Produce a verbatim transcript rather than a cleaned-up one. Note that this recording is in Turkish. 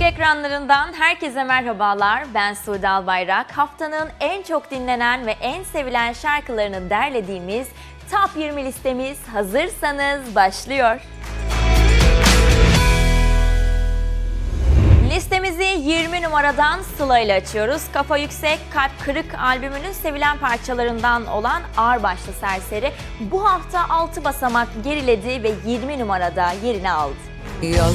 ekranlarından herkese merhabalar. Ben Sude Albayrak. Haftanın en çok dinlenen ve en sevilen şarkılarını derlediğimiz Top yirmi listemiz hazırsanız başlıyor. Listemizi yirmi numaradan Sıla ile açıyoruz. Kafa Yüksek, Kalp Kırık albümünün sevilen parçalarından olan Ağırbaşlı Serseri bu hafta altı basamak geriledi ve yirmi numarada yerini aldı. Yaz